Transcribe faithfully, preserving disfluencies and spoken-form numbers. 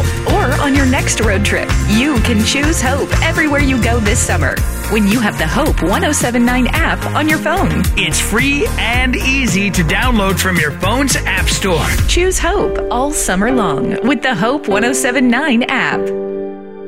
or on your next road trip. You can choose Hope everywhere you go this summer when you have the Hope ten seventy-nine app on your phone. It's free and easy to download from your phone's app store. Choose Hope all summer long with the Hope ten seventy-nine app.